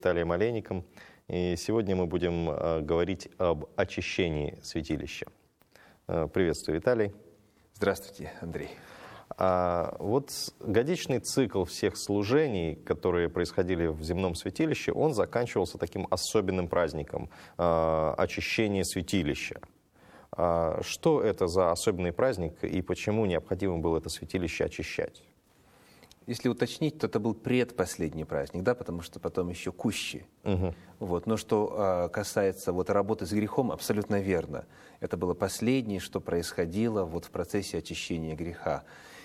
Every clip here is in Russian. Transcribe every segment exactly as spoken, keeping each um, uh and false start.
Виталием Олейником. И сегодня мы будем э, говорить об очищении святилища. Э, приветствую, Виталий. Здравствуйте, Андрей. А вот годичный цикл всех служений, которые происходили в земном святилище, он заканчивался таким особенным праздником э, очищения святилища. А что это за особенный праздник и почему необходимо было это святилище очищать? Если уточнить, то это был предпоследний праздник, да, потому что потом еще кущи. Угу. Вот. Но что а, касается вот, работы с грехом, абсолютно верно. Это было последнее, что происходило вот, в процессе очищения греха.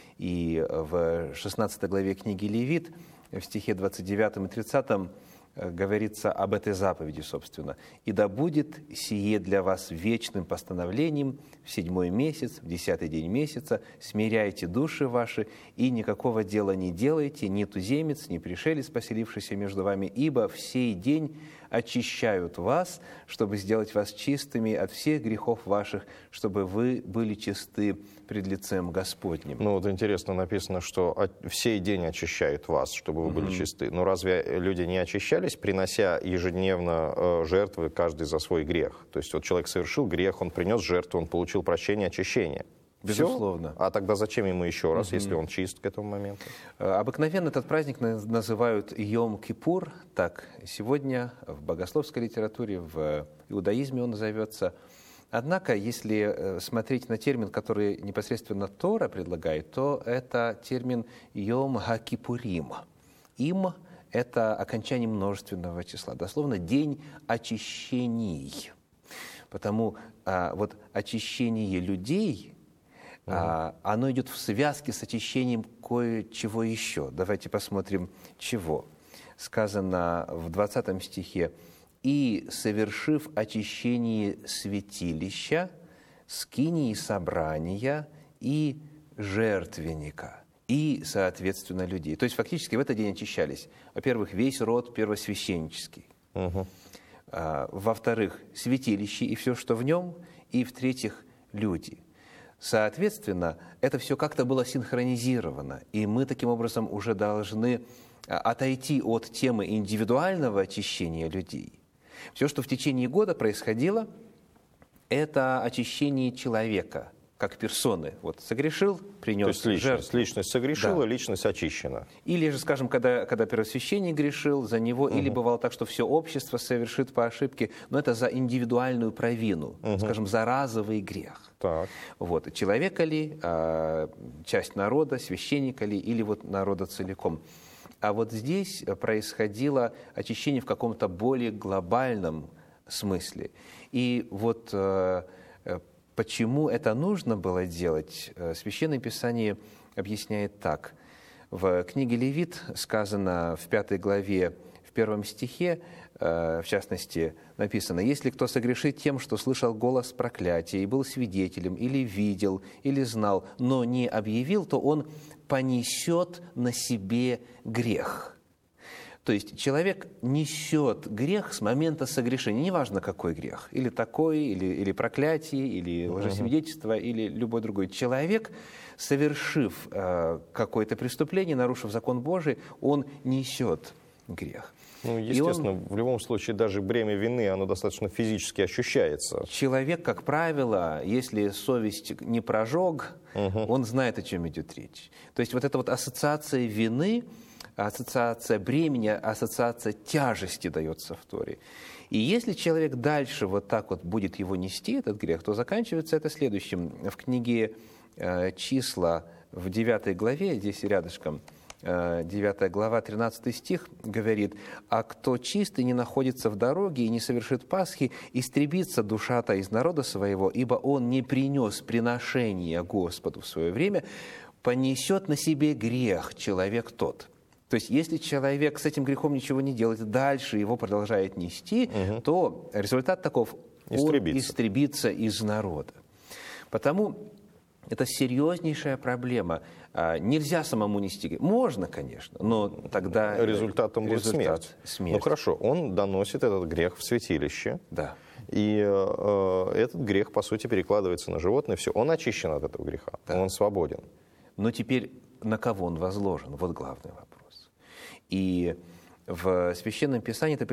И в шестнадцатой главе книги Левит, в стихе двадцать девятом и тридцатом, говорится об этой заповеди, собственно. «И да будет сие для вас вечным постановлением в седьмой месяц, в десятый день месяца, смиряйте души ваши, и никакого дела не делайте, ни туземец, ни пришелец, поселившийся между вами, ибо в сей день очищают вас, чтобы сделать вас чистыми от всех грехов ваших, чтобы вы были чисты пред лицем Господним». Ну вот интересно написано, что в сей день очищают вас, чтобы вы были mm-hmm. чисты. Но разве люди не очищались, принося ежедневно э, жертвы, каждый за свой грех? То есть вот человек совершил грех, он принес жертву, он получил прощение, очищение. Безусловно. Все? А тогда зачем ему еще раз, mm-hmm. если он чист к этому моменту? Обыкновенно этот праздник называют Йом-Кипур. Так, сегодня в богословской литературе, в иудаизме он назовется. Однако, если смотреть на термин, который непосредственно Тора предлагает, то это термин Йом-Ха-Кипурим. Им – это окончание множественного числа, дословно «день очищений». Потому а, вот очищение людей – Uh-huh. оно идет в связке с очищением кое-чего еще. Давайте посмотрим, чего. Сказано в двадцатом стихе: «И, совершив очищение святилища, скинии собрания и жертвенника». И, соответственно, людей. То есть, фактически, в этот день очищались, во-первых, весь род первосвященнический. Uh-huh. А, во-вторых, святилище и все, что в нем. И, в-третьих, люди. Соответственно, это все как-то было синхронизировано, и мы таким образом уже должны отойти от темы индивидуального очищения людей. Все, что в течение года происходило, это очищение человека, как персоны. Вот согрешил, принес То есть личность, жертву. Личность согрешила, да. Личность очищена. Или же, скажем, когда, когда первосвященник грешил, за него, угу. или бывало так, что все общество совершит по ошибке, но это за индивидуальную провину, угу. скажем, за разовый грех. Так. Вот. Человека ли, а, часть народа, священника ли, или вот народа целиком. А вот здесь происходило очищение в каком-то более глобальном смысле. И вот а, почему это нужно было делать, Священное Писание объясняет так. В книге Левит сказано в пятой главе, в первом стихе, в частности, написано: «Если кто согрешит тем, что слышал голос проклятия и был свидетелем, или видел, или знал, но не объявил, то он понесет на себе грех». То есть человек несет грех с момента согрешения, неважно какой грех, или такой, или, или проклятие, или лжесвидетельство, или любой другой. Человек, совершив э, какое-то преступление, нарушив закон Божий, он несет грех. Ну, естественно, он, в любом случае, даже бремя вины, оно достаточно физически ощущается. Человек, как правило, если совесть не прожег, угу. он знает, о чем идет речь. То есть вот эта вот ассоциация вины, ассоциация бремени, ассоциация тяжести дается в Торе. И если человек дальше вот так вот будет его нести, этот грех, то заканчивается это следующим. В книге э, «Числа» в девятой главе, здесь рядышком, девятая глава, тринадцатый стих говорит: «А кто чистый не находится в дороге и не совершит Пасхи, истребится душа-то из народа своего, ибо он не принес приношения Господу в свое время, понесет на себе грех человек тот». То есть, если человек с этим грехом ничего не делает, дальше его продолжает нести, угу. то результат таков: он истребится из народа. Потому это серьезнейшая проблема. Нельзя самому нести грех. Можно, конечно, но тогда результатом будет результат смерть. смерть. Ну хорошо, он доносит этот грех в святилище. Да. И э, этот грех, по сути, перекладывается на животное. Все, он очищен от этого греха, да. Он свободен. Но теперь на кого он возложен? Вот главный вопрос. И в Священном Писании это